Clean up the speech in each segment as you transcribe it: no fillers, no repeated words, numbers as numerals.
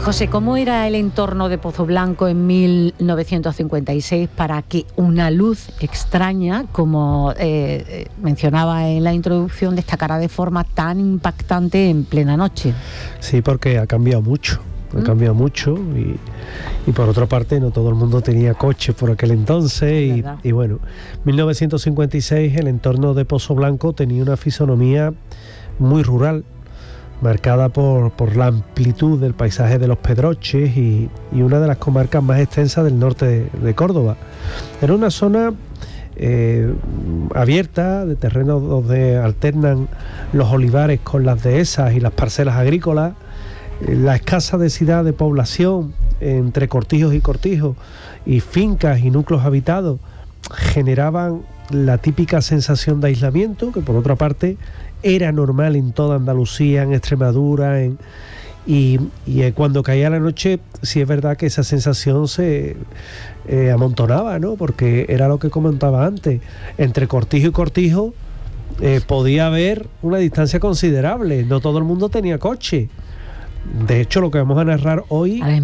José, ¿cómo era el entorno de Pozoblanco en 1956 para que una luz extraña, como mencionaba en la introducción, destacara de forma tan impactante en plena noche? Sí, porque ha cambiado mucho. Ha cambiado mucho y por otra parte no todo el mundo tenía coche por aquel entonces y bueno, 1956 el entorno de Pozoblanco tenía una fisonomía muy rural, marcada por la amplitud del paisaje de los Pedroches y una de las comarcas más extensas del norte de Córdoba. Era una zona abierta, de terrenos donde alternan los olivares con las dehesas y las parcelas agrícolas. La escasa densidad de población entre cortijos y fincas y núcleos habitados generaban la típica sensación de aislamiento, que por otra parte era normal en toda Andalucía, en Extremadura, y cuando caía la noche sí es verdad que esa sensación se amontonaba, ¿no? Porque era lo que comentaba antes, entre cortijo y cortijo podía haber una distancia considerable, no todo el mundo tenía coche. De hecho, lo que vamos a narrar hoy... En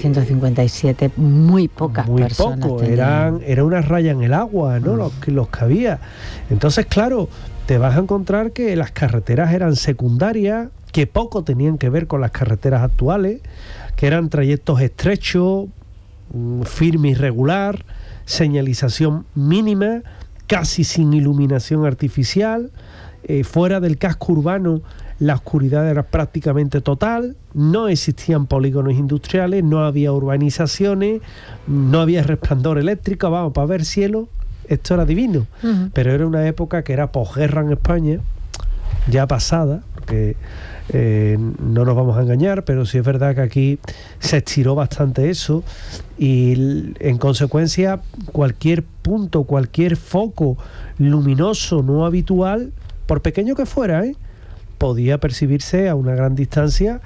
1957 muy pocas personas poco, era una raya en el agua, ¿no? Los que había. Entonces, claro, te vas a encontrar que las carreteras eran secundarias, que poco tenían que ver con las carreteras actuales, que eran trayectos estrechos, firme y regular, señalización mínima, casi sin iluminación artificial, fuera del casco urbano la oscuridad era prácticamente total, no existían polígonos industriales, no había urbanizaciones, no había resplandor eléctrico, vamos, para ver cielo, esto era divino. Pero era una época que era posguerra en España, ya pasada, porque no nos vamos a engañar, pero sí es verdad que aquí se estiró bastante eso y en consecuencia cualquier punto, cualquier foco luminoso no habitual, por pequeño que fuera, podía percibirse a una gran distancia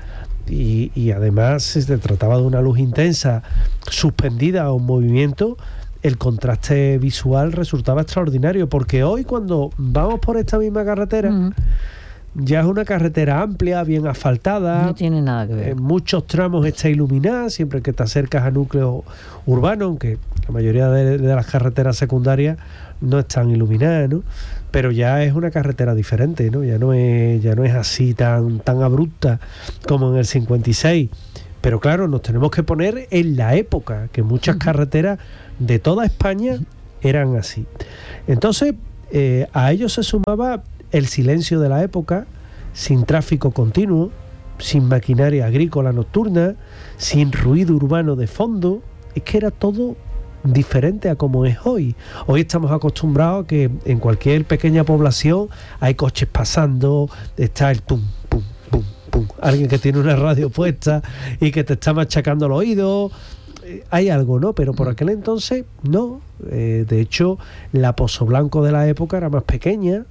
y además si se trataba de una luz intensa suspendida o en movimiento, el contraste visual resultaba extraordinario, porque hoy cuando vamos por esta misma carretera ya es una carretera amplia, bien asfaltada, no tiene nada que ver. En muchos tramos está iluminada siempre que te acercas a núcleos urbanos, aunque la mayoría de las carreteras secundarias no están iluminadas, ¿no? Pero ya es una carretera diferente, ¿no? Ya no es así tan abrupta como en el 56. Pero claro, nos tenemos que poner en la época, que muchas carreteras de toda España eran así. Entonces, a ello se sumaba el silencio de la época, sin tráfico continuo, sin maquinaria agrícola nocturna, sin ruido urbano de fondo. Es que era todo diferente a como es hoy. Hoy estamos acostumbrados a que en cualquier pequeña población hay coches pasando, está el pum, pum, pum, pum, alguien que tiene una radio puesta y que te está machacando el oído. Hay algo, ¿no? Pero por aquel entonces no. De hecho, la Pozoblanco de la época era más pequeña.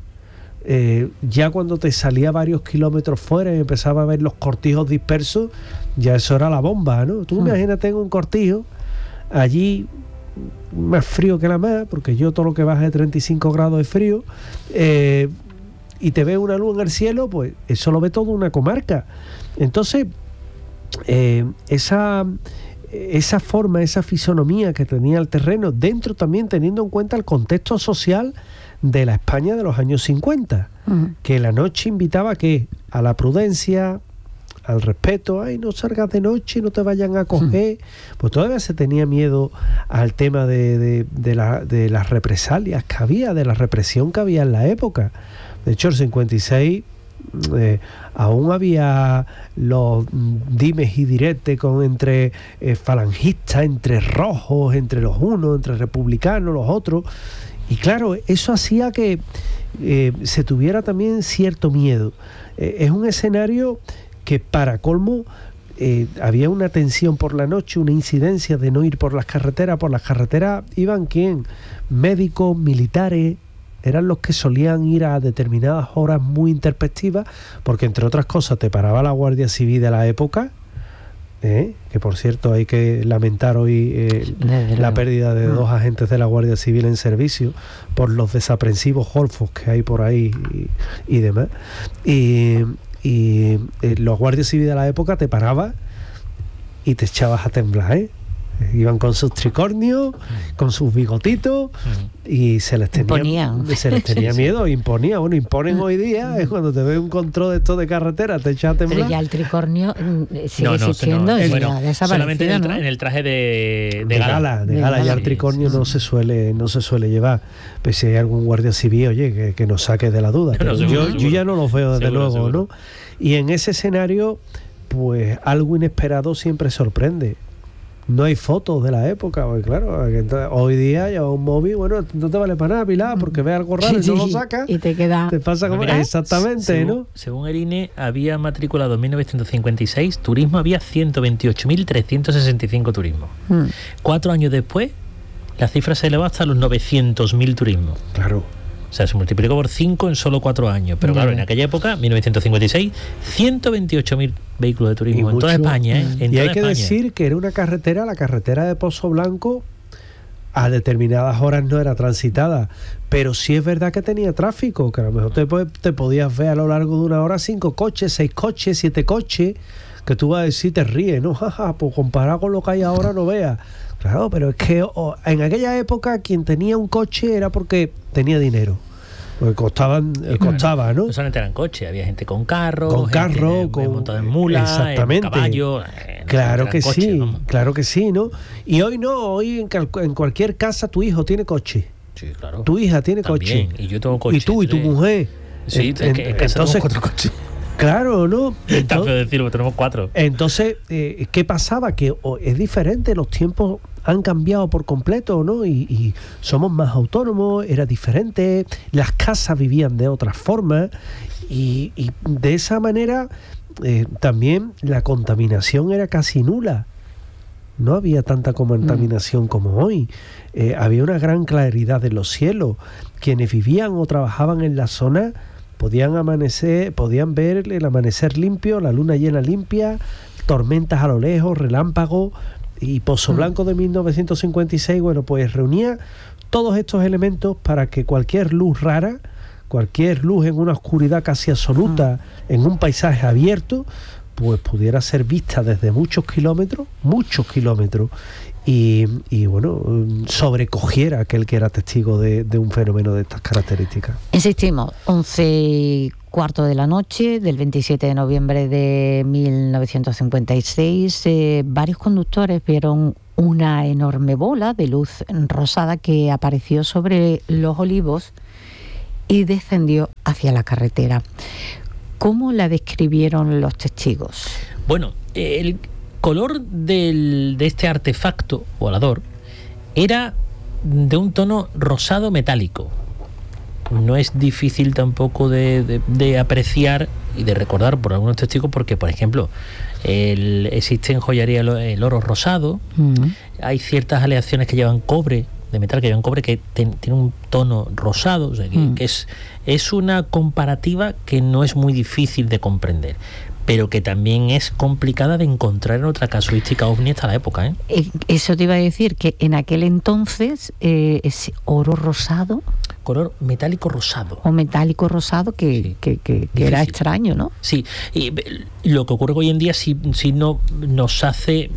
Ya cuando te salía varios kilómetros fuera y empezaba a ver los cortijos dispersos, ya eso era la bomba, ¿no? Tú imagínate en un cortijo allí más frío que la mar, porque yo todo lo que baja de 35 grados es frío, y te ve una luz en el cielo, pues eso lo ve toda una comarca. Entonces esa forma, esa fisonomía que tenía el terreno, dentro también teniendo en cuenta el contexto social de la España de los años 50, que la noche invitaba a la prudencia, al respeto, no salgas de noche, no te vayan a coger. Pues todavía se tenía miedo al tema de las represalias que había, de la represión que había en la época. De hecho, el 56 aún había los dimes y diretes entre falangistas, entre rojos, entre los unos, entre republicanos, los otros. Y claro, eso hacía que se tuviera también cierto miedo. Es un escenario que para colmo había una tensión por la noche, una incidencia de no ir por las carreteras. Por las carreteras iban ¿quién? Médicos, militares, eran los que solían ir a determinadas horas muy intempestivas, porque entre otras cosas te paraba la Guardia Civil de la época, que por cierto hay que lamentar hoy la pérdida de 2 agentes de la Guardia Civil en servicio por los desaprensivos golfos que hay por ahí y demás. Y los guardias civiles de la época te paraban y te echabas a temblar, ¿eh? Iban con sus tricornios, con sus bigotitos y se les tenía miedo, imponía. Bueno, imponen hoy día, es cuando te ve un control de esto de carretera, te echas a temblar. Pero ya el tricornio sigue existiendo y ya desaparecido, solamente en el traje de gala. De gala, ya el tricornio no se suele llevar. Pues si hay algún guardia civil, oye, que nos saque de la duda. Pero yo ya no los veo desde luego, seguro. ¿No? Y en ese escenario, pues algo inesperado siempre sorprende. No hay fotos de la época, porque claro, hoy día ya un móvil, bueno, no te vale para nada, Pilar, porque ves algo raro y no lo sacas y te queda. Te pasa como exactamente, ¿no? Según el INE, había matriculado en 1956 turismo, había 128.365 turismos. 4 años después, la cifra se elevó hasta los 900.000 turismos. Claro. O sea, se multiplicó por 5 en solo 4 años. Pero claro, en aquella época, 1956, 128.000 vehículos de turismo en toda España. Y hay que decir que era una carretera, la carretera de Pozo Blanco, a determinadas horas no era transitada. Pero sí es verdad que tenía tráfico, que a lo mejor te podías ver a lo largo de una hora 5 coches, 6 coches, 7 coches, que tú vas a decir, te ríes, ¿no? Jaja, pues comparado con lo que hay ahora no veas. Claro, pero es que en aquella época quien tenía un coche era porque tenía dinero. Porque costaba, ¿no? No solamente eran coches, había gente con carro, montada en mulas, en caballo. Claro que sí, ¿no? Claro que sí, ¿no? Y hoy no, hoy en cualquier casa tu hijo tiene coche. Sí, claro. Tu hija tiene también, coche. Y yo tengo coche. Y tú y tu mujer. Sí, en casa tenemos 4 coches. Claro, ¿no? Está feo decirlo, tenemos 4. Entonces, ¿qué pasaba? Que es diferente, los tiempos han cambiado por completo, ¿no? Y somos más autónomos, era diferente, las casas vivían de otra forma y de esa manera también la contaminación era casi nula. No había tanta contaminación como hoy. Había una gran claridad en los cielos. Quienes vivían o trabajaban en la zona podían ver el amanecer limpio, la luna llena limpia, tormentas a lo lejos, relámpagos. Y Pozo Blanco de 1956, bueno, pues reunía todos estos elementos para que cualquier luz rara, cualquier luz en una oscuridad casi absoluta, en un paisaje abierto, pues pudiera ser vista desde muchos kilómetros, y bueno, sobrecogiera aquel que era testigo de un fenómeno de estas características. Insistimos, 11:15 de la noche del 27 de noviembre de 1956, varios conductores vieron una enorme bola de luz rosada que apareció sobre los olivos y descendió hacia la carretera. ¿Cómo la describieron los testigos? Bueno, el color de este artefacto volador era de un tono rosado metálico. No es difícil tampoco de apreciar y de recordar por algunos testigos porque, por ejemplo, existe en joyería el oro rosado. Hay ciertas aleaciones que llevan cobre, de metal que llevan cobre, que tiene un tono rosado. O sea, que es una comparativa que no es muy difícil de comprender, pero que también es complicada de encontrar en otra casuística ovni hasta la época. Eso te iba a decir, que en aquel entonces ese oro rosado... Color metálico rosado. O metálico rosado que era extraño, ¿no? Sí, y lo que ocurre hoy en día sí no nos hace...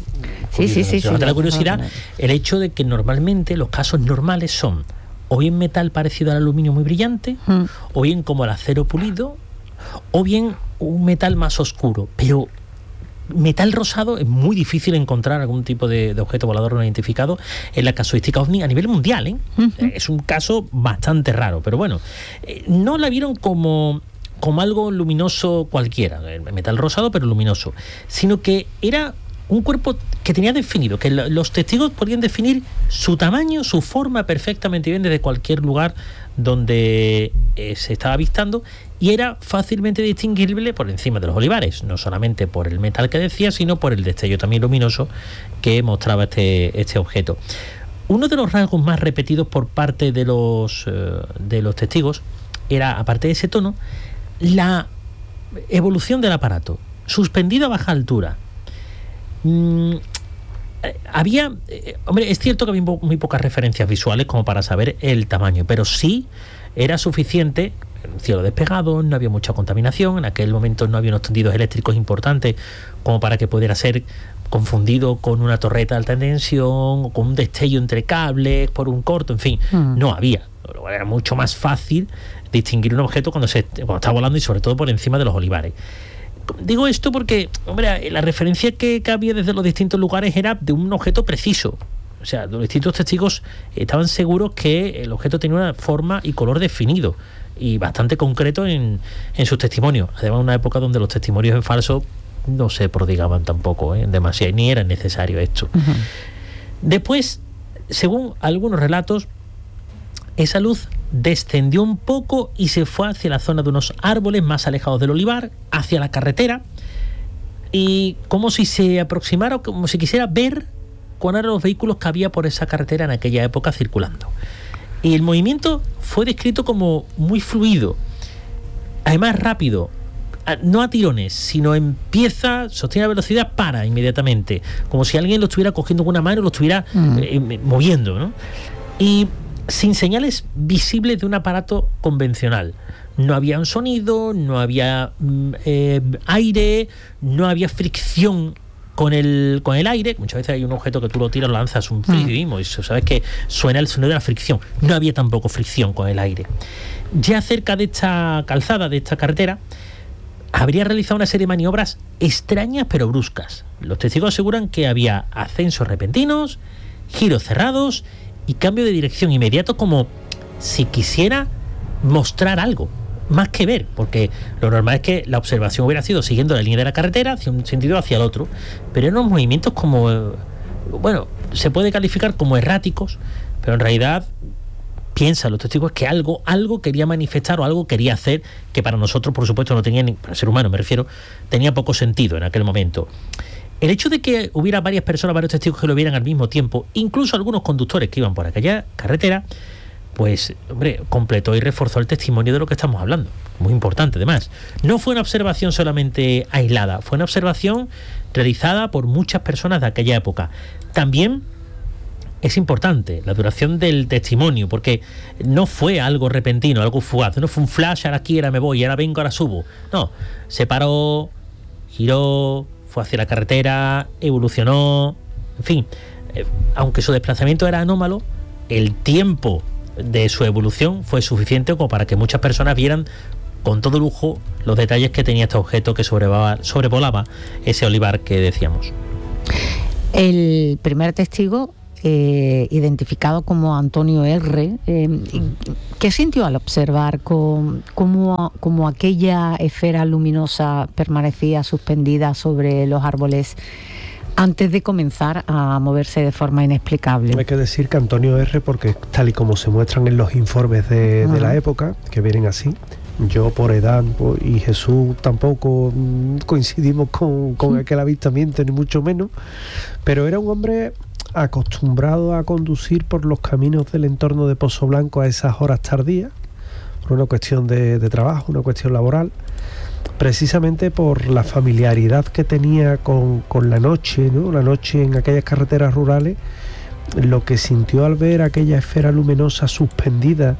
la curiosidad, el hecho de que normalmente los casos normales son o bien metal parecido al aluminio muy brillante, o bien como el acero pulido, o bien un metal más oscuro, pero metal rosado es muy difícil encontrar algún tipo de objeto volador no identificado en la casuística ovni a nivel mundial. Es un caso bastante raro, pero bueno, no la vieron como algo luminoso cualquiera, el metal rosado pero luminoso, sino que era un cuerpo que tenía definido, que los testigos podían definir su tamaño, su forma perfectamente bien desde cualquier lugar donde se estaba avistando, y era fácilmente distinguible por encima de los olivares, no solamente por el metal que decía, sino por el destello también luminoso que mostraba este objeto. Uno de los rasgos más repetidos por parte de los testigos era, aparte de ese tono, la evolución del aparato, suspendido a baja altura. Es cierto que había muy pocas referencias visuales como para saber el tamaño, pero sí era suficiente. Un cielo despegado, no había mucha contaminación, en aquel momento no había unos tendidos eléctricos importantes como para que pudiera ser confundido con una torreta de alta tensión o con un destello entre cables por un corto, en fin, no había. Era mucho más fácil distinguir un objeto cuando está volando y sobre todo por encima de los olivares. Digo esto porque, hombre, la referencia que había desde los distintos lugares era de un objeto preciso. O sea, los distintos testigos estaban seguros que el objeto tenía una forma y color definido y bastante concreto en sus testimonios. Además, una época donde los testimonios en falso no se prodigaban tampoco, demasiado, ni era necesario esto. Después, según algunos relatos, esa luz descendió un poco y se fue hacia la zona de unos árboles más alejados del olivar, hacia la carretera, y como si se aproximara, como si quisiera ver cuáles eran los vehículos que había por esa carretera en aquella época circulando. Y el movimiento fue descrito como muy fluido, además rápido, no a tirones, sino empieza, sostiene la velocidad, para inmediatamente, como si alguien lo estuviera cogiendo con una mano y lo estuviera moviendo, ¿no? Y sin señales visibles de un aparato convencional. No había un sonido, no había aire, no había fricción con el aire. Muchas veces hay un objeto que tú lo tiras, lo lanzas un frisbee y sabes que suena el sonido de la fricción. No había tampoco fricción con el aire. Ya cerca de esta calzada, de esta carretera, habría realizado una serie de maniobras extrañas pero bruscas. Los testigos aseguran que había ascensos repentinos, giros cerrados y cambio de dirección inmediato, como si quisiera mostrar algo, más que ver, porque lo normal es que la observación hubiera sido siguiendo la línea de la carretera hacia un sentido o hacia el otro, pero eran unos movimientos como, bueno, se puede calificar como erráticos, pero en realidad piensan los testigos que algo quería manifestar o algo quería hacer, que para nosotros, por supuesto, no tenía, para el ser humano me refiero, tenía poco sentido en aquel momento. El hecho de que hubiera varias personas, varios testigos que lo vieran al mismo tiempo, incluso algunos conductores que iban por aquella carretera, pues, hombre, completó y reforzó el testimonio de lo que estamos hablando. Muy importante, además. No fue una observación solamente aislada, fue una observación realizada por muchas personas de aquella época. También es importante la duración del testimonio, porque no fue algo repentino, algo fugaz. No fue un flash, ahora aquí, ahora me voy, ahora vengo, ahora subo. No, se paró, giró, fue hacia la carretera, evolucionó, en fin, aunque su desplazamiento era anómalo, el tiempo de su evolución fue suficiente como para que muchas personas vieran con todo lujo los detalles que tenía este objeto que sobrevolaba ese olivar que decíamos. El primer testigo, identificado como Antonio R., ¿qué sintió al observar cómo aquella esfera luminosa permanecía suspendida sobre los árboles antes de comenzar a moverse de forma inexplicable? Hay que decir que Antonio R., porque tal y como se muestran en los informes de la época, que vienen así, yo por edad y Jesús tampoco coincidimos con aquel avistamiento, ni mucho menos, pero era un hombre acostumbrado a conducir por los caminos del entorno de Pozoblanco a esas horas tardías, por una cuestión de trabajo, una cuestión laboral, precisamente por la familiaridad que tenía con la noche, ¿no? La noche en aquellas carreteras rurales. Lo que sintió al ver aquella esfera luminosa suspendida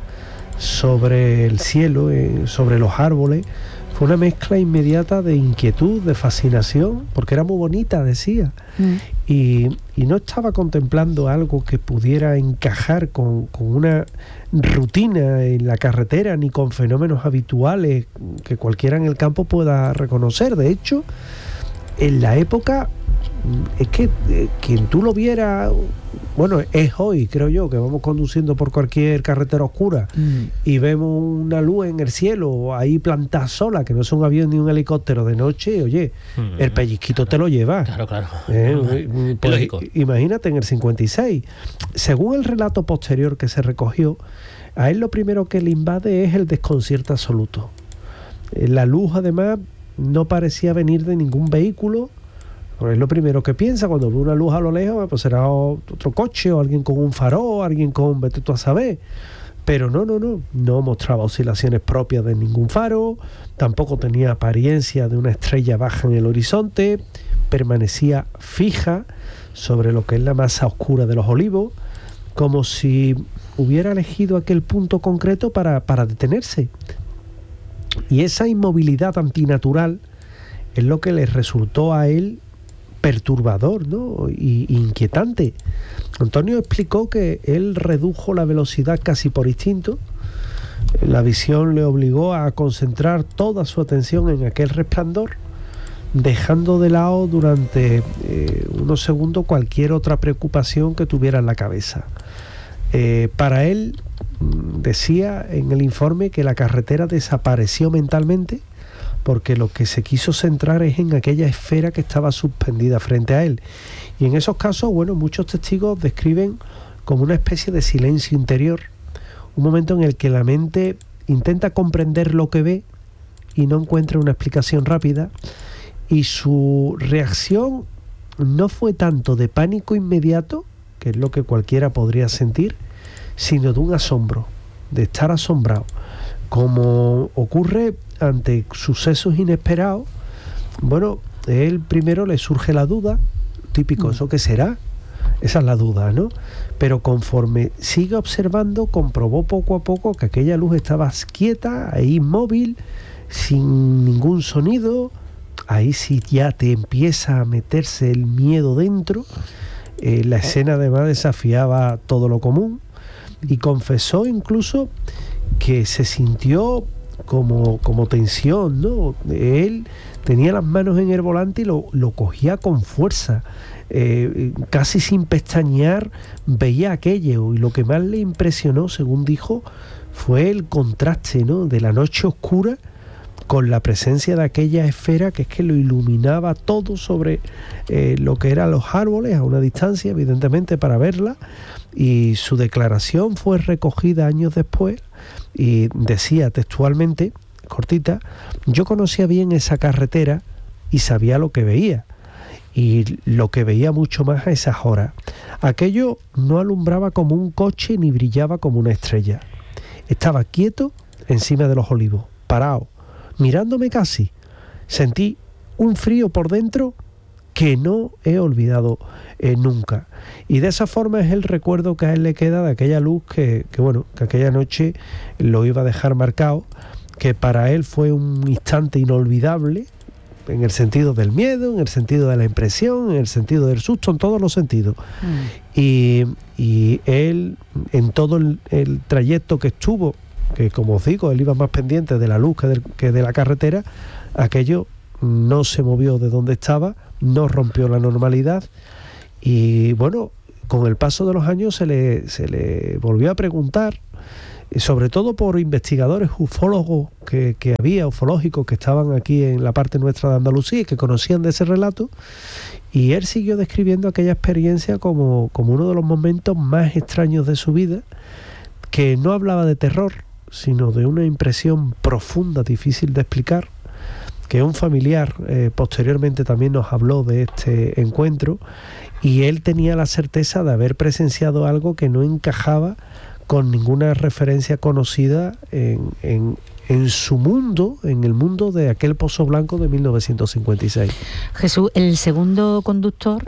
sobre el cielo, sobre los árboles, fue una mezcla inmediata de inquietud, de fascinación, porque era muy bonita, decía, y no estaba contemplando algo que pudiera encajar con una rutina en la carretera, ni con fenómenos habituales que cualquiera en el campo pueda reconocer. De hecho, en la época, es que quien tú lo viera, bueno, es hoy, creo yo, que vamos conduciendo por cualquier carretera oscura y vemos una luz en el cielo ahí plantada sola, que no es un avión ni un helicóptero de noche, oye, el pellizquito te lo lleva. Claro. Pues, imagínate, en el 56. Según el relato posterior que se recogió, a él lo primero que le invade es el desconcierto absoluto. La luz, además, no parecía venir de ningún vehículo. Es lo primero que piensa cuando ve una luz a lo lejos, pues será otro coche o alguien con un farol, alguien con vete tú a saber. Pero no mostraba oscilaciones propias de ningún faro, tampoco tenía apariencia de una estrella baja en el horizonte, permanecía fija sobre lo que es la masa oscura de los olivos, como si hubiera elegido aquel punto concreto para detenerse. Y esa inmovilidad antinatural es lo que le resultó a él perturbador, ¿no? Y inquietante. Antonio explicó que él redujo la velocidad casi por instinto. La visión le obligó a concentrar toda su atención en aquel resplandor, dejando de lado durante unos segundos cualquier otra preocupación que tuviera en la cabeza. Para él, decía en el informe que la carretera desapareció mentalmente porque lo que se quiso centrar es en aquella esfera que estaba suspendida frente a él. Y en esos casos, bueno, muchos testigos describen como una especie de silencio interior, un momento en el que la mente intenta comprender lo que ve y no encuentra una explicación rápida, y su reacción no fue tanto de pánico inmediato, que es lo que cualquiera podría sentir, sino de un asombro, de estar asombrado, como ocurre ante sucesos inesperados. Bueno, él primero le surge la duda, típico, ¿eso qué será? Esa es la duda, ¿no? Pero conforme sigue observando, comprobó poco a poco que aquella luz estaba quieta, ahí inmóvil, sin ningún sonido. Ahí sí ya te empieza a meterse el miedo dentro. La escena además desafiaba todo lo común, y confesó incluso que se sintió como tensión, ¿no? Él tenía las manos en el volante y lo cogía con fuerza, casi sin pestañear veía aquello, y lo que más le impresionó, según dijo, fue el contraste, ¿no?, de la noche oscura con la presencia de aquella esfera que es que lo iluminaba todo sobre lo que eran los árboles a una distancia, evidentemente, para verla. Y su declaración fue recogida años después y decía textualmente, cortita: yo conocía bien esa carretera y sabía lo que veía, y lo que veía mucho más a esas horas. Aquello no alumbraba como un coche ni brillaba como una estrella. Estaba quieto encima de los olivos, parado, mirándome casi. Sentí un frío por dentro que no he olvidado nunca. Y de esa forma es el recuerdo que a él le queda de aquella luz que aquella noche lo iba a dejar marcado, que para él fue un instante inolvidable, en el sentido del miedo, en el sentido de la impresión, en el sentido del susto, en todos los sentidos. Y él, en todo el trayecto que estuvo, que como os digo, él iba más pendiente de la luz que de la carretera, aquello no se movió de donde estaba, no rompió la normalidad. Y bueno, con el paso de los años se le volvió a preguntar, sobre todo por investigadores ufólogos que había, ufológicos, que estaban aquí en la parte nuestra de Andalucía y que conocían de ese relato, y él siguió describiendo aquella experiencia como uno de los momentos más extraños de su vida, que no hablaba de terror, sino de una impresión profunda, difícil de explicar, que un familiar posteriormente también nos habló de este encuentro, y él tenía la certeza de haber presenciado algo que no encajaba con ninguna referencia conocida en su mundo, en el mundo de aquel Pozo Blanco de 1956. Jesús, el segundo conductor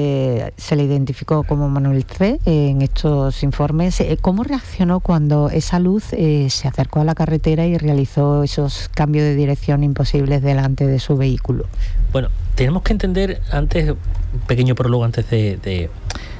se le identificó como Manuel C. En estos informes. ¿Cómo reaccionó cuando esa luz se acercó a la carretera y realizó esos cambios de dirección imposibles delante de su vehículo? Bueno, tenemos que entender antes, un pequeño prólogo antes de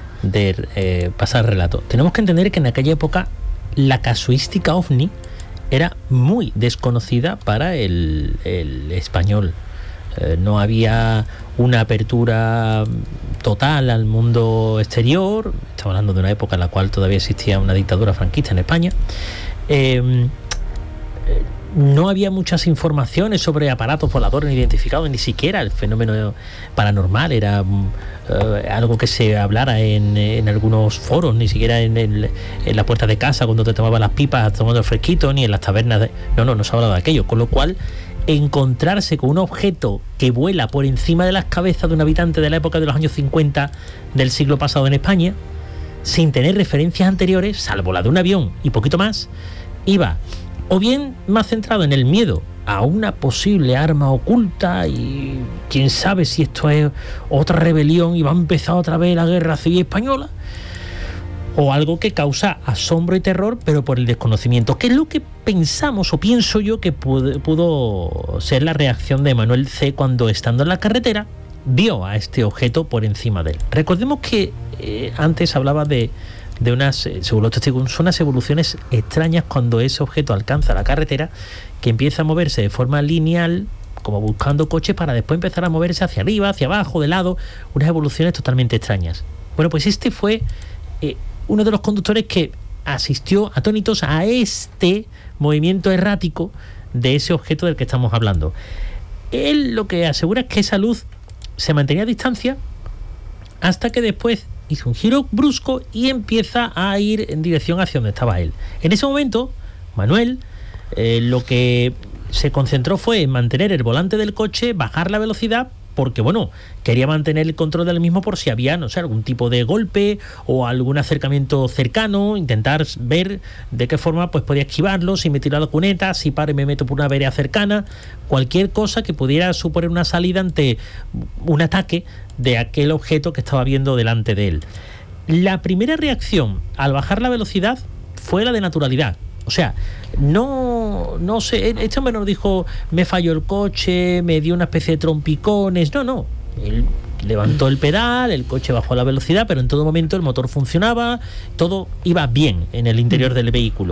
pasar al relato. Tenemos que entender que en aquella época la casuística ovni era muy desconocida para el español. No había una apertura total al mundo exterior. Estamos hablando de una época en la cual todavía existía una dictadura franquista en España. No había muchas informaciones sobre aparatos voladores identificados, ni siquiera el fenómeno paranormal era algo que se hablara en algunos foros, ni siquiera en la puerta de casa cuando te tomabas las pipas tomando el fresquito, ni en las tabernas. No se hablaba de aquello, con lo cual encontrarse con un objeto que vuela por encima de las cabezas de un habitante de la época de los años 50 del siglo pasado en España, sin tener referencias anteriores, salvo la de un avión y poquito más, iba o bien más centrado en el miedo a una posible arma oculta, y quién sabe si esto es otra rebelión y va a empezar otra vez la guerra civil española, o algo que causa asombro y terror, pero por el desconocimiento, que es lo que pensamos o pienso yo que pudo ser la reacción de Manuel C. cuando, estando en la carretera, vio a este objeto por encima de él. Recordemos que antes hablaba de unas, según los testigos, son unas evoluciones extrañas cuando ese objeto alcanza la carretera, que empieza a moverse de forma lineal, como buscando coches, para después empezar a moverse hacia arriba, hacia abajo, de lado, unas evoluciones totalmente extrañas. Bueno, pues este fue uno de los conductores que asistió atónitos a este movimiento errático de ese objeto del que estamos hablando. Él lo que asegura es que esa luz se mantenía a distancia hasta que después hizo un giro brusco y empieza a ir en dirección hacia donde estaba él. En ese momento, Manuel lo que se concentró fue en mantener el volante del coche, bajar la velocidad, porque bueno, quería mantener el control del mismo por si había, no sé, algún tipo de golpe o algún acercamiento cercano, intentar ver de qué forma pues podía esquivarlo, si me tiro a la cuneta, si paro y me meto por una vereda cercana, cualquier cosa que pudiera suponer una salida ante un ataque de aquel objeto que estaba viendo delante de él. La primera reacción al bajar la velocidad fue la de naturalidad. O sea, no sé, este hombre nos dijo, me falló el coche, me dio una especie de trompicones. No. Él levantó el pedal, el coche bajó la velocidad, pero en todo momento el motor funcionaba, todo iba bien en el interior del vehículo.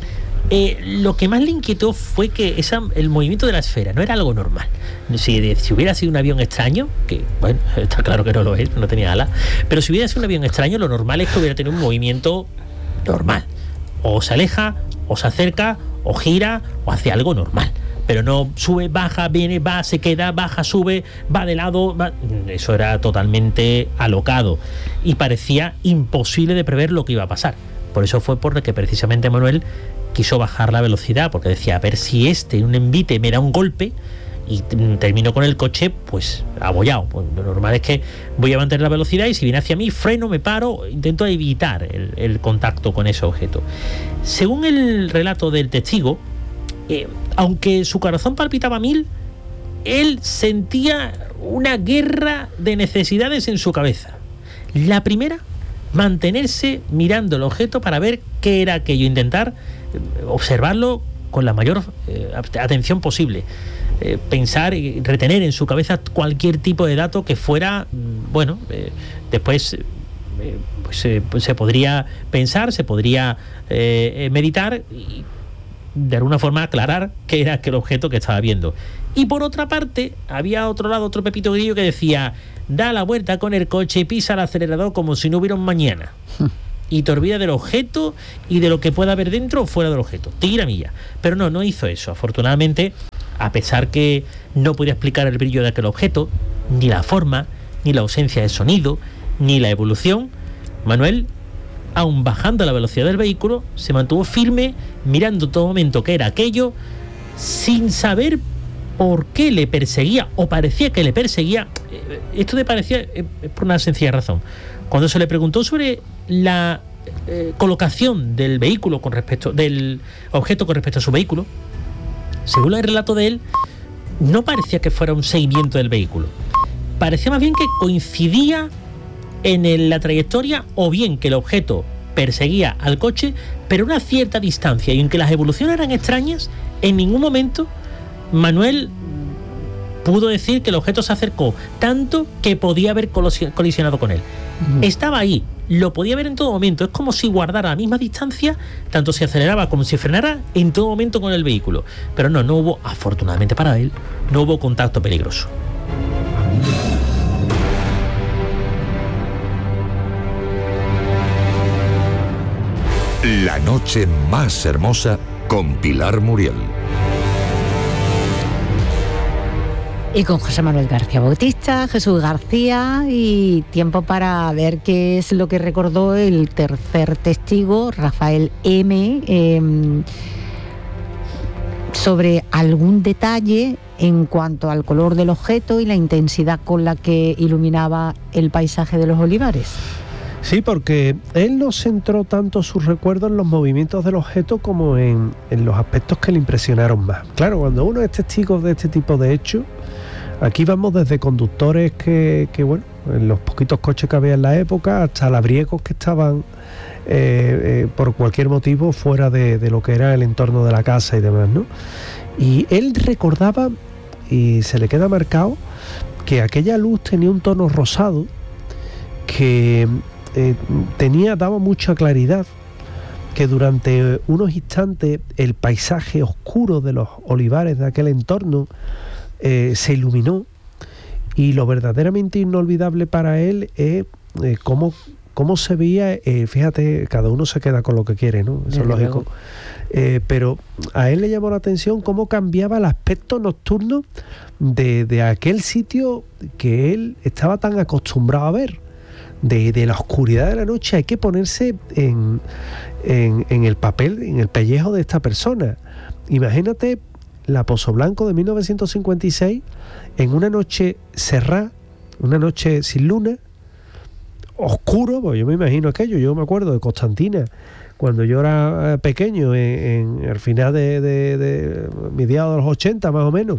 Lo que más le inquietó fue que el movimiento de la esfera no era algo normal. Si hubiera sido un avión extraño, que bueno, está claro que no lo es, no tenía alas, pero si hubiera sido un avión extraño, lo normal es que hubiera tenido un movimiento normal. O se aleja, o se acerca, o gira, o hace algo normal. Pero no sube, baja, viene, va, se queda, baja, sube, va de lado, va. Eso era totalmente alocado y parecía imposible de prever lo que iba a pasar. Por eso fue por lo que precisamente Manuel quiso bajar la velocidad, porque decía, a ver si un envite me da un golpe y termino con el coche pues abollado. Pues lo normal es que voy a mantener la velocidad y si viene hacia mí freno, me paro, intento evitar el contacto con ese objeto. Según el relato del testigo, aunque su corazón palpitaba a 1000, él sentía una guerra de necesidades en su cabeza. La primera, mantenerse mirando el objeto para ver qué era aquello, intentar observarlo con la mayor atención posible. Pensar y retener en su cabeza cualquier tipo de dato que fuera, después pues se podría pensar, se podría meditar y de alguna forma aclarar qué era aquel objeto que estaba viendo. Y por otra parte, había otro lado, otro Pepito Grillo que decía, da la vuelta con el coche y pisa el acelerador como si no hubiera un mañana. Y te olvidas del objeto y de lo que pueda haber dentro o fuera del objeto. Tira milla. Pero no hizo eso. Afortunadamente, a pesar que no podía explicar el brillo de aquel objeto, ni la forma, ni la ausencia de sonido, ni la evolución, Manuel, aun bajando la velocidad del vehículo, se mantuvo firme, mirando todo momento qué era aquello, sin saber por qué le perseguía, o parecía que le perseguía. Esto de parecía es por una sencilla razón. Cuando se le preguntó sobre la colocación del vehículo del objeto con respecto a su vehículo, según el relato de él, no parecía que fuera un seguimiento del vehículo. Parecía más bien que coincidía en la trayectoria, o bien que el objeto perseguía al coche, pero a una cierta distancia. Y aunque las evoluciones eran extrañas, en ningún momento Manuel pudo decir que el objeto se acercó tanto que podía haber colisionado con él. Estaba ahí, lo podía ver en todo momento. Es como si guardara la misma distancia, tanto si aceleraba como si frenara, en todo momento con el vehículo. Pero no hubo, afortunadamente para él, no hubo contacto peligroso. La noche más hermosa con Pilar Muriel. Y con José Manuel García Bautista, Jesús García, y tiempo para ver qué es lo que recordó el tercer testigo, Rafael M., sobre algún detalle en cuanto al color del objeto y la intensidad con la que iluminaba el paisaje de los olivares. Sí, porque él no centró tanto sus recuerdos en los movimientos del objeto como en los aspectos que le impresionaron más. Claro, cuando uno es testigo de este tipo de hechos, aquí vamos desde conductores que en los poquitos coches que había en la época, hasta labriegos que estaban por cualquier motivo fuera de lo que era el entorno de la casa y demás, ¿no? Y él recordaba, y se le queda marcado, que aquella luz tenía un tono rosado que daba mucha claridad, que durante unos instantes el paisaje oscuro de los olivares de aquel entorno se iluminó, y lo verdaderamente inolvidable para él es cómo se veía. Fíjate, cada uno se queda con lo que quiere, ¿no? Eso es lógico. Pero a él le llamó la atención cómo cambiaba el aspecto nocturno de aquel sitio que él estaba tan acostumbrado a ver. De la oscuridad de la noche hay que ponerse en el papel, en el pellejo de esta persona. Imagínate la Pozoblanco de 1956 en una noche cerrada, una noche sin luna, oscuro, pues yo me imagino aquello. Yo me acuerdo de Constantina, cuando yo era pequeño, en el final de mediados de los 80 más o menos,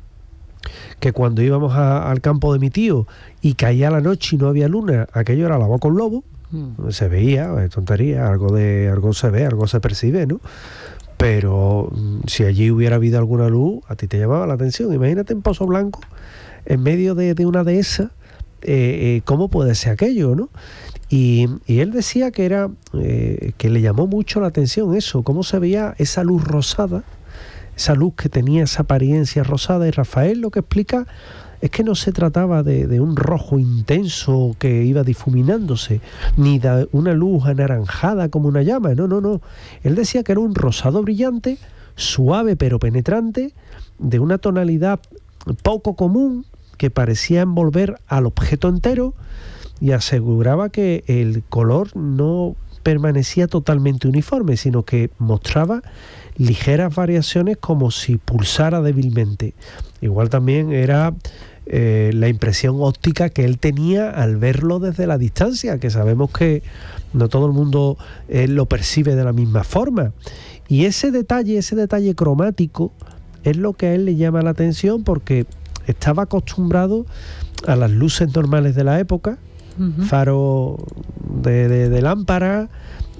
que cuando íbamos al campo de mi tío y caía la noche y no había luna, aquello era la boca un lobo. Se veía, tontería, algo se ve, algo se percibe, ¿no? Pero si allí hubiera habido alguna luz, a ti te llamaba la atención. Imagínate en Pozoblanco, en medio de una dehesa, cómo puede ser aquello, ¿no? Y él decía que era que le llamó mucho la atención eso, cómo se veía esa luz rosada, esa luz que tenía esa apariencia rosada. Y Rafael lo que explica es que no se trataba de un rojo intenso que iba difuminándose, ni de una luz anaranjada como una llama, no. Él decía que era un rosado brillante, suave pero penetrante, de una tonalidad poco común, que parecía envolver al objeto entero, y aseguraba que el color no permanecía totalmente uniforme, sino que mostraba ligeras variaciones como si pulsara débilmente. Igual también era la impresión óptica que él tenía al verlo desde la distancia, que sabemos que no todo el mundo lo percibe de la misma forma. Y ese detalle cromático es lo que a él le llama la atención, porque estaba acostumbrado a las luces normales de la época, faro de lámpara,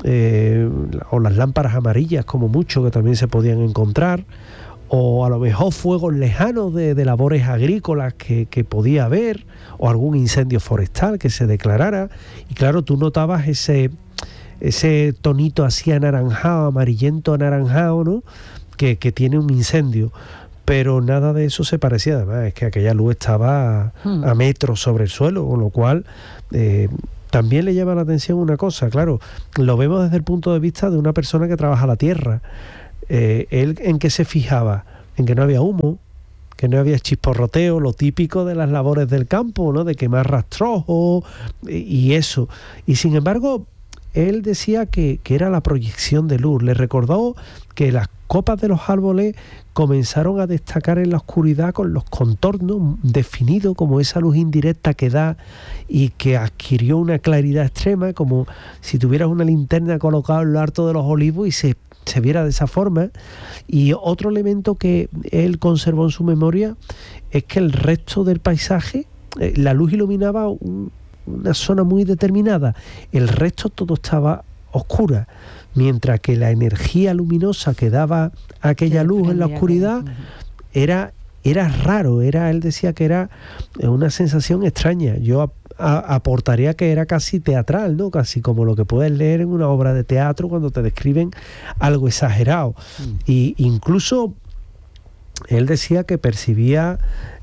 o las lámparas amarillas como mucho, que también se podían encontrar, o a lo mejor fuegos lejanos de labores agrícolas que podía haber, o algún incendio forestal que se declarara. Y claro, tú notabas ese tonito así anaranjado, amarillento anaranjado, ¿no? que tiene un incendio. Pero nada de eso se parecía. Además, es que aquella luz estaba a metros sobre el suelo, con lo cual también le llama la atención una cosa. Claro, lo vemos desde el punto de vista de una persona que trabaja la tierra. Él, ¿en qué se fijaba? En que no había humo, que no había chisporroteo, lo típico de las labores del campo, ¿no? De quemar rastrojos y eso. Y sin embargo, él decía que era la proyección de luz. Le recordó que las copas de los árboles comenzaron a destacar en la oscuridad con los contornos definidos, como esa luz indirecta que da y que adquirió una claridad extrema, como si tuvieras una linterna colocada en lo alto de los olivos y se viera de esa forma. Y otro elemento que él conservó en su memoria es que el resto del paisaje, la luz iluminaba una zona muy determinada, el resto todo estaba oscura, mientras que la energía luminosa que daba aquella luz en la oscuridad era raro, él decía que era una sensación extraña. Yo aportaría que era casi teatral, ¿no? Casi como lo que puedes leer en una obra de teatro cuando te describen algo exagerado. Y incluso él decía que percibía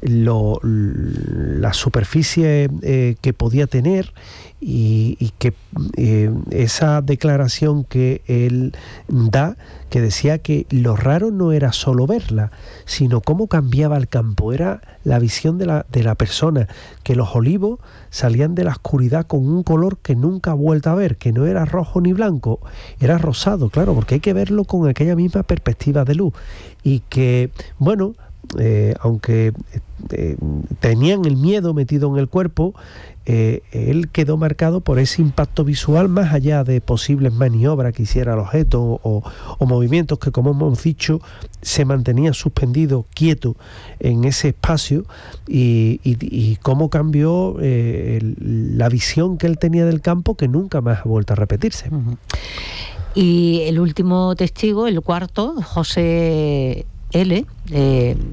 la superficie que podía tener, y que esa declaración que él da, que decía que lo raro no era solo verla, sino cómo cambiaba el campo, era la visión de la persona, que los olivos salían de la oscuridad con un color que nunca ha vuelto a ver, que no era rojo ni blanco, era rosado, claro, porque hay que verlo con aquella misma perspectiva de luz. Y que, bueno, aunque tenían el miedo metido en el cuerpo, él quedó marcado por ese impacto visual, más allá de posibles maniobras que hiciera el objeto o movimientos que, como hemos dicho, se mantenía suspendido, quieto en ese espacio, y cómo cambió la visión que él tenía del campo, que nunca más ha vuelto a repetirse. Y el último testigo, el cuarto, José L.,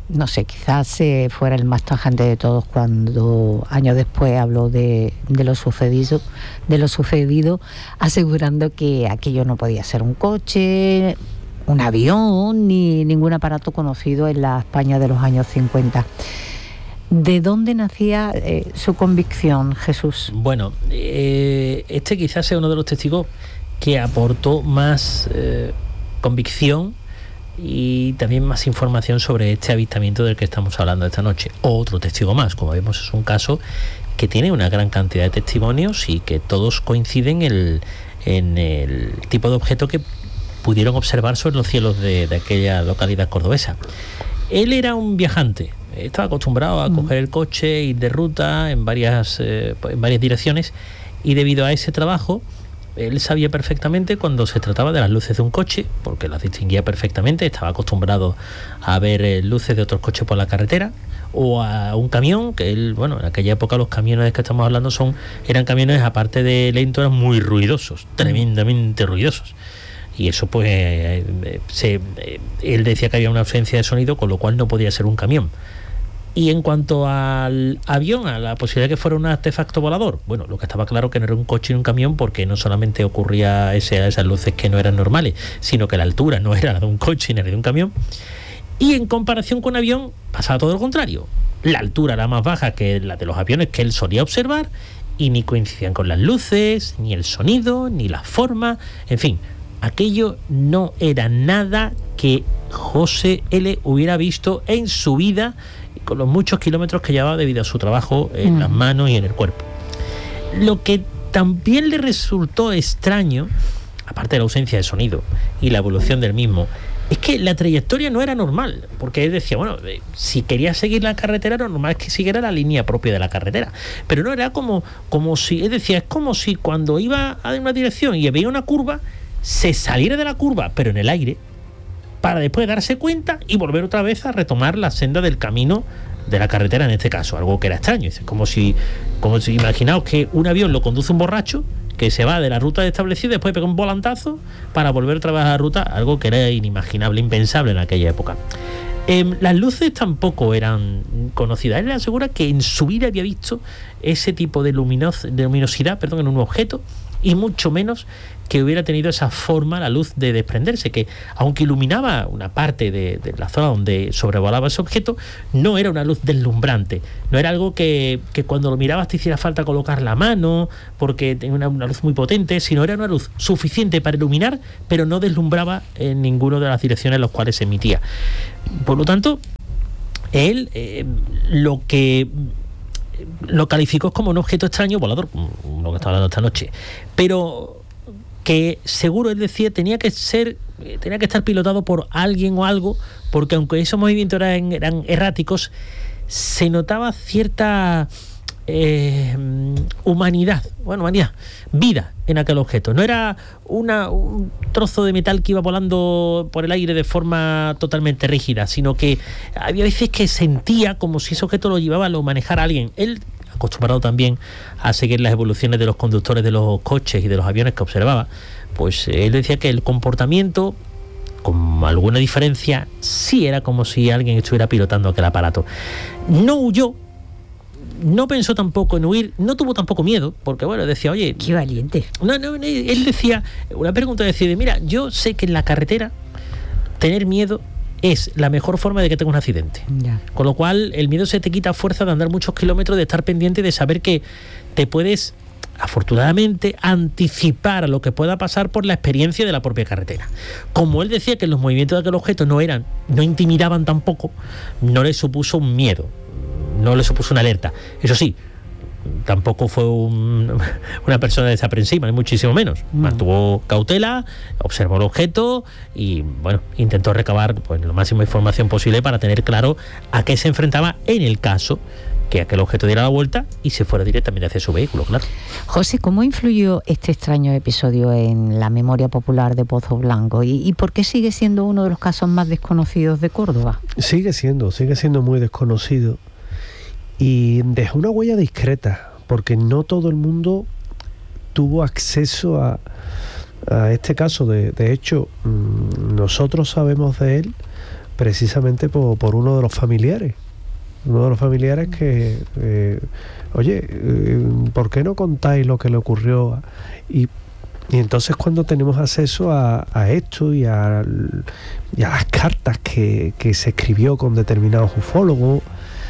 no sé, quizás fuera el más tajante de todos cuando años después habló de lo sucedido, asegurando que aquello no podía ser un coche, un avión ni ningún aparato conocido en la España de los años 50. ¿De dónde nacía su convicción, Jesús? Bueno, este quizás sea uno de los testigos que aportó más convicción y también más información sobre este avistamiento del que estamos hablando esta noche. Otro testigo más, como vemos, es un caso que tiene una gran cantidad de testimonios y que todos coinciden en el tipo de objeto que pudieron observar sobre los cielos de aquella localidad cordobesa. Él era un viajante, estaba acostumbrado a coger el coche, ir de ruta en varias direcciones, y debido a ese trabajo él sabía perfectamente cuando se trataba de las luces de un coche, porque las distinguía perfectamente, estaba acostumbrado a ver luces de otros coches por la carretera, o a un camión, que él, bueno, en aquella época los camiones de que estamos hablando eran camiones, aparte de lentos, eran muy ruidosos, tremendamente ruidosos. Y eso pues él decía que había una ausencia de sonido, con lo cual no podía ser un camión. Y en cuanto al avión, a la posibilidad de que fuera un artefacto volador, bueno, lo que estaba claro que no era un coche ni un camión, porque no solamente ocurría esas luces que no eran normales, sino que la altura no era la de un coche ni la de un camión. Y en comparación con un avión pasaba todo lo contrario. La altura era más baja que la de los aviones que él solía observar, y ni coincidían con las luces, ni el sonido, ni la forma, en fin, aquello no era nada que José L. hubiera visto en su vida, con los muchos kilómetros que llevaba debido a su trabajo en las manos y en el cuerpo. Lo que también le resultó extraño, aparte de la ausencia de sonido y la evolución del mismo, es que la trayectoria no era normal, porque él decía, bueno, si quería seguir la carretera, lo normal es que siguiera la línea propia de la carretera, pero no, era como si, es decir, es como si cuando iba a una dirección y veía una curva, se saliera de la curva, pero en el aire, para después darse cuenta y volver otra vez a retomar la senda del camino de la carretera, en este caso, algo que era extraño. Es como si imaginaos que un avión lo conduce un borracho que se va de la ruta establecida y después pega un volantazo para volver otra vez a la ruta, algo que era inimaginable, impensable en aquella época. Las luces tampoco eran conocidas. Él le asegura que en su vida había visto ese tipo de luminosidad en un objeto, y mucho menos que hubiera tenido esa forma la luz de desprenderse, que aunque iluminaba una parte de la zona donde sobrevolaba ese objeto, no era una luz deslumbrante, no era algo que cuando lo mirabas te hiciera falta colocar la mano porque tenía una luz muy potente, sino era una luz suficiente para iluminar, pero no deslumbraba en ninguna de las direcciones en las cuales se emitía. Por lo tanto, él lo calificó como un objeto extraño volador, lo que está hablando esta noche, pero que seguro, él decía, tenía que estar pilotado por alguien o algo, porque aunque esos movimientos eran erráticos, se notaba cierta humanidad, vida en aquel objeto. No era un trozo de metal que iba volando por el aire de forma totalmente rígida, sino que había veces que sentía como si ese objeto lo manejara alguien. Él, acostumbrado también a seguir las evoluciones de los conductores de los coches y de los aviones que observaba, pues él decía que el comportamiento, con alguna diferencia, sí era como si alguien estuviera pilotando aquel aparato. No huyó, no pensó tampoco en huir, no tuvo tampoco miedo, porque bueno, decía, oye... ¡Qué valiente! No, él decía, una pregunta decía, mira, yo sé que en la carretera tener miedo es la mejor forma de que tenga un accidente. Ya. Con lo cual, el miedo se te quita fuerza de andar muchos kilómetros, de estar pendiente, de saber que te puedes, afortunadamente, anticipar a lo que pueda pasar por la experiencia de la propia carretera. Como él decía que los movimientos de aquel objeto no intimidaban tampoco, no le supuso un miedo, no le supuso una alerta. Eso sí, tampoco fue una persona desaprensiva, ni muchísimo menos. Mantuvo cautela, observó el objeto y bueno, intentó recabar la máxima información posible para tener claro a qué se enfrentaba en el caso que aquel objeto diera la vuelta y se fuera directamente hacia su vehículo, claro. José, ¿cómo influyó este extraño episodio en la memoria popular de Pozo Blanco? ¿Y por qué sigue siendo uno de los casos más desconocidos de Córdoba? Sigue siendo muy desconocido. Y dejó una huella discreta, porque no todo el mundo tuvo acceso a este caso. De hecho, nosotros sabemos de él, precisamente por uno de los familiares. Uno de los familiares que, ¿por qué no contáis lo que le ocurrió? Y entonces cuando tenemos acceso a esto y a las cartas que se escribió con determinados ufólogos,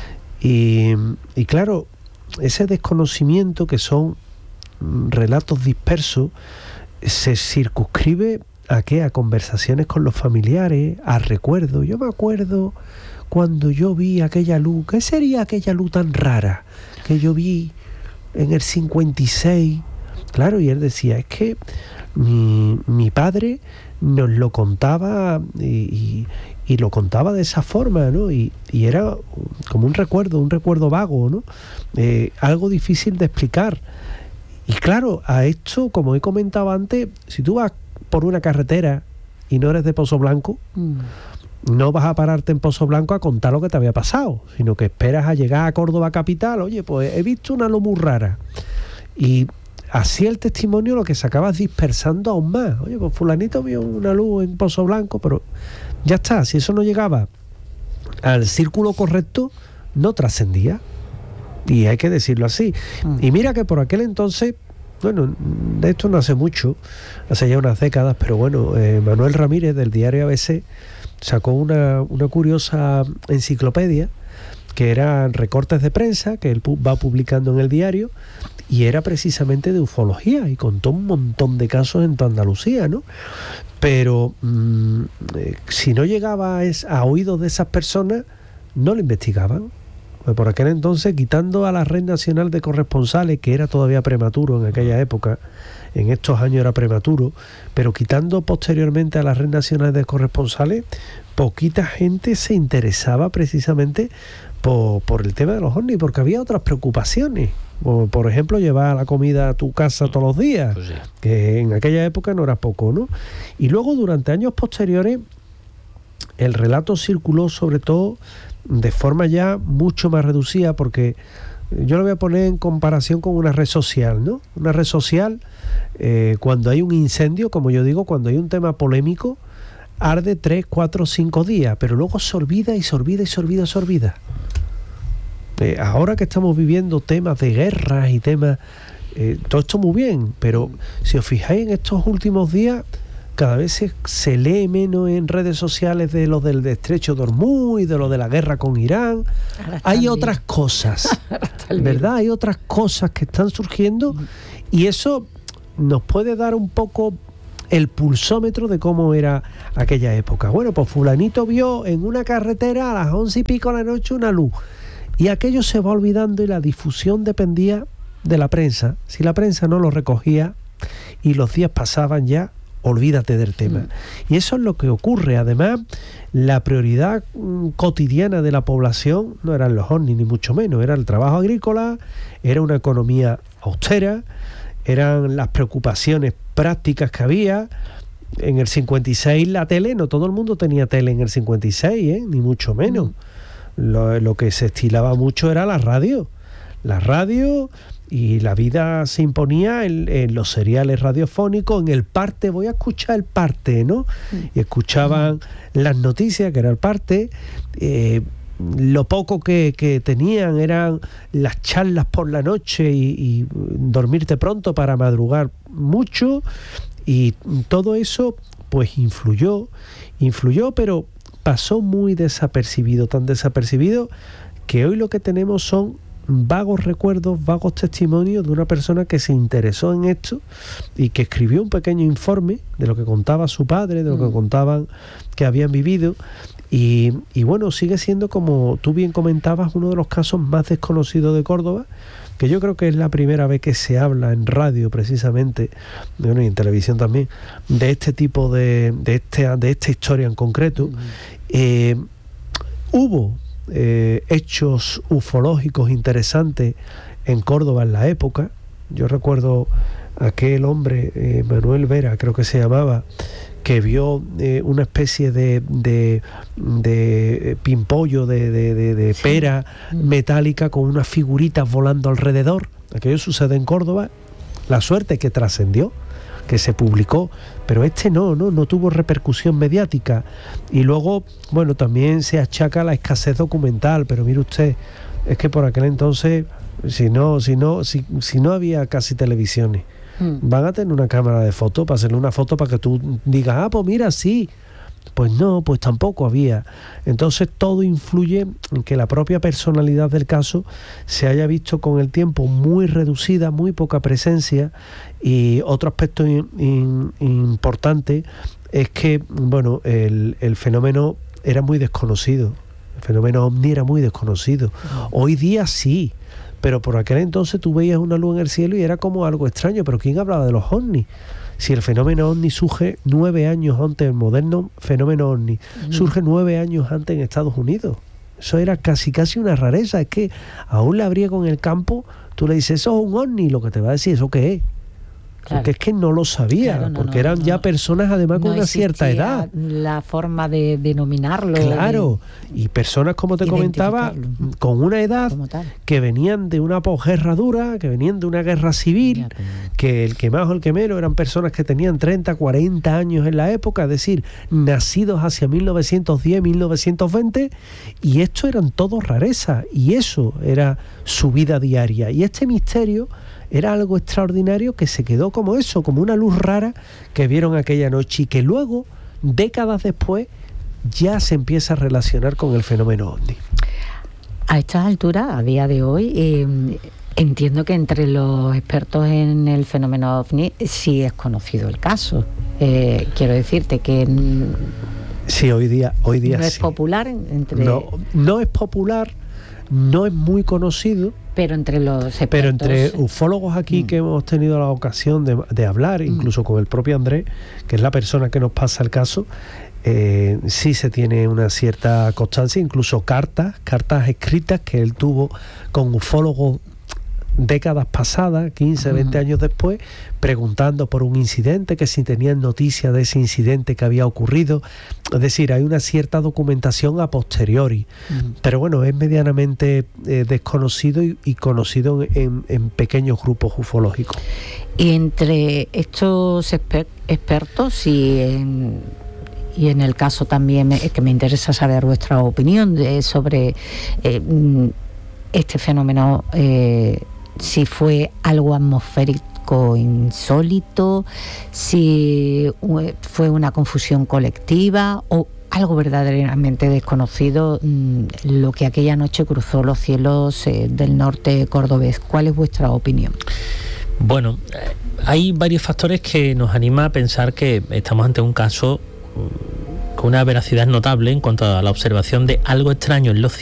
y claro, ese desconocimiento, que son relatos dispersos, se circunscribe ¿a qué? A conversaciones con los familiares, a recuerdos. Yo me acuerdo cuando yo vi aquella luz. ¿Qué sería aquella luz tan rara que yo vi en el 56? Claro, y él decía, es que mi padre nos lo contaba y lo contaba de esa forma, ¿no? Y era como un recuerdo vago, ¿no? Algo difícil de explicar. Y claro, a esto, como he comentado antes, si tú vas por una carretera y no eres de Pozo Blanco, no vas a pararte en Pozo Blanco a contar lo que te había pasado, sino que esperas a llegar a Córdoba capital. Oye, pues he visto una luz muy rara. Y así el testimonio lo que se acaba dispersando aún más. Oye, pues fulanito vio una luz en Pozo Blanco, pero ya está, si eso no llegaba al círculo correcto, no trascendía. Y hay que decirlo así. Y mira que por aquel entonces, bueno, de esto no hace mucho, hace ya unas décadas, pero bueno, Manuel Ramírez del diario ABC sacó una curiosa enciclopedia que eran recortes de prensa que él va publicando en el diario, y era precisamente de ufología, y contó un montón de casos en toda Andalucía, ¿no? Pero si no llegaba a oídos de esas personas, no lo investigaban. Pues por aquel entonces, quitando a la Red Nacional de Corresponsales, que era todavía prematuro en aquella época, en estos años era prematuro, pero quitando posteriormente a la Red Nacional de Corresponsales, poquita gente se interesaba precisamente por el tema de los ovnis, porque había otras preocupaciones. Por ejemplo, llevar la comida a tu casa todos los días, pues sí, que en aquella época no era poco, ¿no? Y luego, durante años posteriores, el relato circuló sobre todo de forma ya mucho más reducida, porque yo lo voy a poner en comparación con una red social, ¿no? Una red social, cuando hay un incendio, como yo digo, cuando hay un tema polémico, arde 3, 4, 5 días, pero luego se olvida y se olvida y se olvida, se olvida. Ahora que estamos viviendo temas de guerras y temas, todo esto muy bien, pero si os fijáis, en estos últimos días cada vez se lee menos en redes sociales de lo del Estrecho de Hormuz y de lo de la guerra con Irán. Hay otras cosas, ¿verdad? Hay otras cosas que están surgiendo, y eso nos puede dar un poco el pulsómetro de cómo era aquella época. Bueno, pues fulanito vio en una carretera a las 11 y pico de la noche una luz, y aquello se va olvidando, y la difusión dependía de la prensa. Si la prensa no lo recogía y los días pasaban, ya olvídate del tema. Y eso es lo que ocurre. Además, la prioridad cotidiana de la población no eran los ovnis, ni mucho menos. Era el trabajo agrícola, era una economía austera, eran las preocupaciones prácticas que había. En el 56 la tele, no todo el mundo tenía tele en el 56, ni mucho menos. Lo que se estilaba mucho era la radio. La radio, y la vida se imponía en los seriales radiofónicos, en el parte, voy a escuchar el parte, ¿no? Y escuchaban las noticias, que era el parte. Lo poco que tenían eran las charlas por la noche y dormirte pronto para madrugar mucho, y todo eso pues influyó, pero pasó muy desapercibido, tan desapercibido que hoy lo que tenemos son vagos recuerdos, vagos testimonios de una persona que se interesó en esto y que escribió un pequeño informe de lo que contaba su padre, de lo que contaban que habían vivido. Y bueno, sigue siendo, como tú bien comentabas, uno de los casos más desconocidos de Córdoba, que yo creo que es la primera vez que se habla en radio, precisamente, bueno, y en televisión también, de este tipo de esta historia en concreto. Hubo hechos ufológicos interesantes en Córdoba en la época. Yo recuerdo aquel hombre, Manuel Vera, creo que se llamaba, que vio una especie de pimpollo, de pera metálica con unas figuritas volando alrededor. Aquello sucede en Córdoba. La suerte es que trascendió se publicó, pero no tuvo repercusión mediática. Y luego, bueno, también se achaca la escasez documental, pero mire usted, es que por aquel entonces, si no había casi televisiones, van a tener una cámara de fotos para hacerle una foto para que tú digas, pues mira, sí. Pues no, pues tampoco había. Entonces todo influye en que la propia personalidad del caso se haya visto con el tiempo muy reducida, muy poca presencia. Y otro aspecto importante es que, bueno, el fenómeno era muy desconocido. El fenómeno ovni era muy desconocido. Hoy día sí, pero por aquel entonces tú veías una luz en el cielo y era como algo extraño. Pero ¿quién hablaba de los ovnis? Si el fenómeno ovni surge 9 años antes, el moderno fenómeno ovni surge 9 años antes en Estados Unidos. Eso era casi una rareza. Es que a un labriego en el campo, tú le dices, eso es un ovni, lo que te va a decir, ¿eso qué es? Claro. Porque es que no lo sabía, claro, porque eran ya personas además con una cierta edad. La forma de denominarlo. Claro, y personas, como te comentaba, con una edad que venían de una posguerra dura, que venían de una guerra civil, que el que más o el que menos eran personas que tenían 30, 40 años en la época, es decir, nacidos hacia 1910, 1920, y esto eran todos rarezas, y eso era su vida diaria. Y este misterio era algo extraordinario que se quedó como eso, como una luz rara que vieron aquella noche y que luego, décadas después, ya se empieza a relacionar con el fenómeno ovni. A estas alturas, a día de hoy, entiendo que entre los expertos en el fenómeno ovni sí es conocido el caso. Quiero decirte que sí, hoy día no sí. Es popular entre... No es popular, no es muy conocido. Pero entre los expertos... Pero entre ufólogos aquí que hemos tenido la ocasión de hablar, incluso con el propio Andrés, que es la persona que nos pasa el caso, sí se tiene una cierta constancia, incluso cartas escritas que él tuvo con ufólogos décadas pasadas, 15, 20 años después, preguntando por un incidente, que si tenían noticia de ese incidente que había ocurrido. Es decir, hay una cierta documentación a posteriori, pero bueno, es medianamente desconocido y conocido en pequeños grupos ufológicos. Y entre estos expertos y en el caso también que me interesa saber vuestra opinión sobre este fenómeno, si fue algo atmosférico insólito, si fue una confusión colectiva o algo verdaderamente desconocido, lo que aquella noche cruzó los cielos del norte cordobés. ¿Cuál es vuestra opinión? Bueno, hay varios factores que nos anima a pensar que estamos ante un caso con una veracidad notable en cuanto a la observación de algo extraño en los cielos